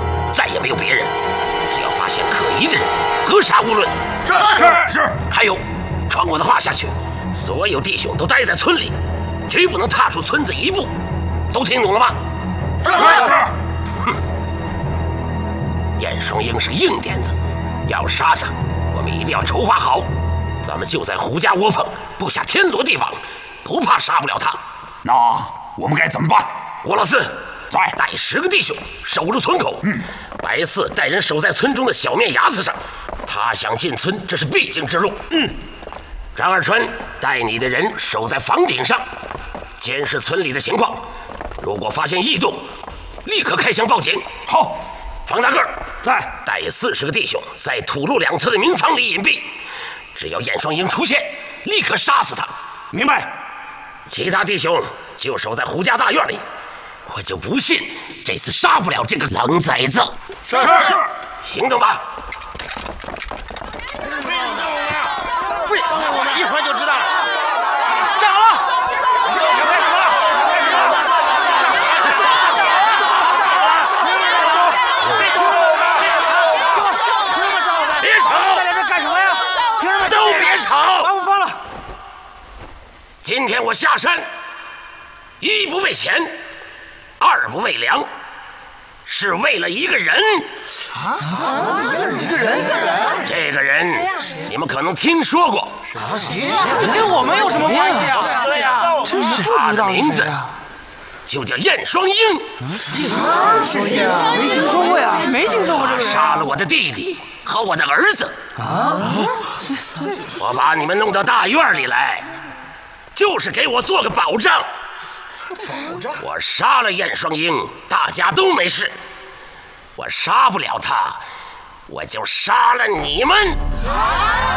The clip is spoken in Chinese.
再也没有别人。只要发现可疑的人，格杀勿论。 是。 还有，传我的话下去，所有弟兄都待在村里，绝不能踏出村子一步。都听懂了吗？ 是。 哼，燕双鹰是硬点子，要杀他，我们一定要筹划好。咱们就在胡家窝棚布下天罗地网，不怕杀不了他。 那我们该怎么办？ 我老四在， 带10个弟兄守住村口。白四带人守在村中的小面崖子上，他想进村，这是必经之路。张二川带你的人守在房顶上，监视村里的情况。如果发现异动，立刻开枪报警。 好。 方大个在， 带40个弟兄在土路两侧的民房里隐蔽，只要燕双鹰出现，立刻杀死他。 明白。 其他弟兄就守在胡家大院里，我就不信这次杀不了这个狼崽子。 是。 行动吧。 对，一会儿就知道了。 站好了！开始了！ 别吵！ 在这干什么呀？凭什么？ 都别吵！ 把我放了。 今天我下山，一不为钱，二不为粮，是为了一个人。 一个人？ 这个人你们可能听说过。 这跟我们有什么关系啊？对呀，真是不他知道的名字就叫燕双鹰。 没听说过呀，没听说过这个人。 杀了我的弟弟和我的儿子。我把你们弄到大院里来，就是给我做个保障。我杀了燕双鹰，大家都没事。我杀不了他，我就杀了你们。